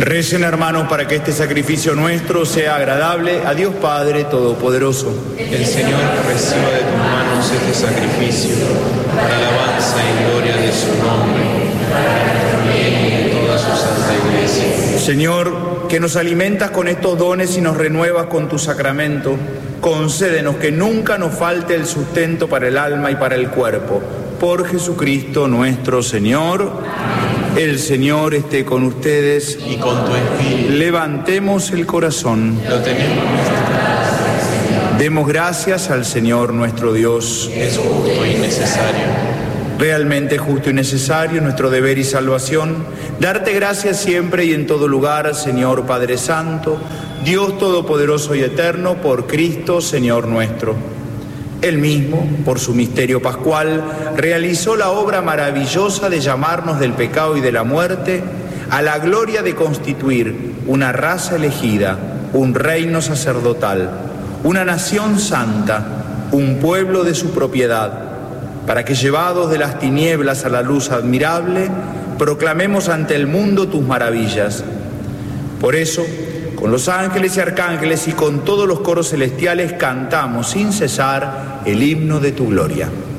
Recen, hermanos, para que este sacrificio nuestro sea agradable a Dios Padre Todopoderoso. El Señor reciba de tus manos este sacrificio para alabanza y gloria de su nombre, para nuestro bien y de toda su santa Iglesia. Señor, que nos alimentas con estos dones y nos renuevas con tu sacramento, concédenos que nunca nos falte el sustento para el alma y para el cuerpo. Por Jesucristo nuestro Señor. Amén. El Señor esté con ustedes. Y con tu espíritu. Levantemos el corazón. Lo tenemos. Demos gracias al Señor nuestro Dios. Es justo y necesario. Realmente justo y necesario, nuestro deber y salvación, darte gracias siempre y en todo lugar, Señor Padre Santo, Dios Todopoderoso y Eterno, por Cristo, Señor nuestro. Él mismo, por su misterio pascual, realizó la obra maravillosa de llamarnos del pecado y de la muerte a la gloria de constituir una raza elegida, un reino sacerdotal, una nación santa, un pueblo de su propiedad, para que, llevados de las tinieblas a la luz admirable, proclamemos ante el mundo tus maravillas. Por eso, con los ángeles y arcángeles y con todos los coros celestiales cantamos sin cesar el himno de tu gloria.